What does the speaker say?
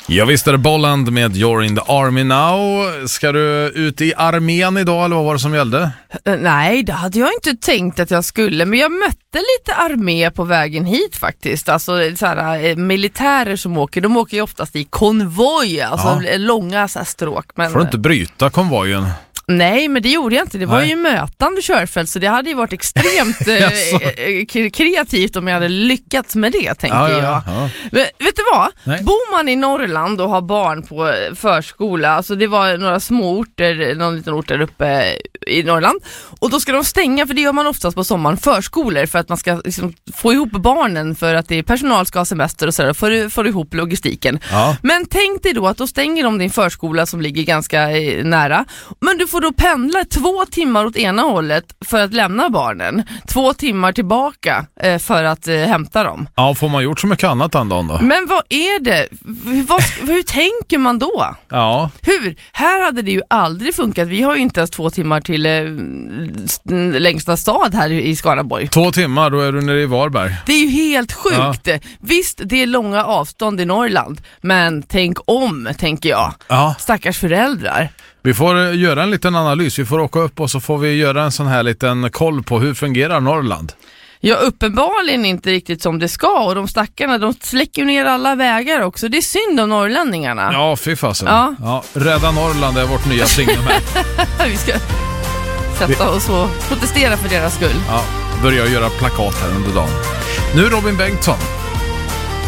Ja, visst är det Bolland med You're in the Army Now. Ska du ut i armén idag eller vad var det som gällde? Nej, det hade jag inte tänkt att jag skulle. Men jag mötte lite armé på vägen hit faktiskt. Alltså så här, militärer som åker, de åker ju oftast i konvoj. Alltså långa så här, stråk. Men får du inte bryta konvojen? Nej, men det gjorde jag inte. Det var ju mötande körfält, så det hade ju varit extremt kreativt om jag hade lyckats med det, tänker jag. Ja. Men, vet du vad? Nej. Bor man i Norrland och har barn på förskola, alltså det var några små orter, någon liten ort där uppe i Norrland, och då ska de stänga, för det gör man oftast på sommaren, förskolor, för att man ska liksom få ihop barnen, för att det är personal ska ha semester och sådär, för ihop logistiken. Ja. Men tänk dig då att då stänger de din förskola som ligger ganska nära, men du får då pendla 2 timmar åt ena hållet för att lämna barnen, 2 timmar tillbaka för att hämta dem. Ja, får man gjort så mycket annat den dagen då? Men vad är det? Hur tänker man då? Ja. Hur? Här hade det ju aldrig funkat. Vi har ju inte ens 2 timmar till längsta stad här i Skaraborg. 2 timmar, då är du nere i Varberg. Det är ju helt sjukt. Ja. Visst, det är långa avstånd i Norrland, men tänker jag. Ja. Stackars föräldrar. Vi får göra en liten analys. Vi får åka upp och så får vi göra en sån här liten koll på hur fungerar Norrland. Ja, uppenbarligen inte riktigt som det ska. Och de stackarna, de släcker ner alla vägar också. Det är synd om norrlänningarna. Ja, fy fasen. Ja. Rädda Norrland är vårt nya signum här. Vi ska sätta oss och protestera för deras skull. Ja, börja göra plakat här under dagen. Nu Robin Bengtsson.